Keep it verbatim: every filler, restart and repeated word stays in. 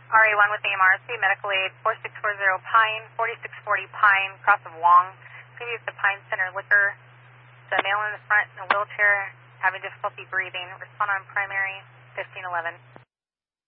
R A one with A M R C, medical aid, four six four zero Pine, forty-six forty Pine, cross of Wong. Previous to Pine Center Liquor. The male in the front in a wheelchair, having difficulty breathing. Respond on primary, fifteen eleven.